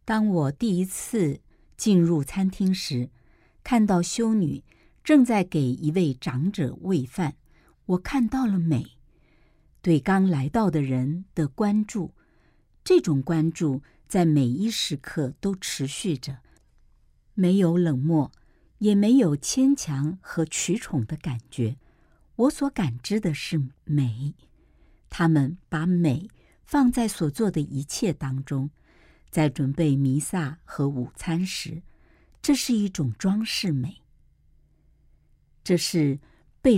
当我第一次进入餐厅时，看到修女正在给一位长者喂饭，我看到了美，对刚来到的人的关注。这种关注在每一时刻都持续着，没有冷漠，也没有牵强和取宠的感觉。我所感知的是美，他们把美放在所做的一切当中。在准备弥撒和午餐时，这是一种装饰美。这是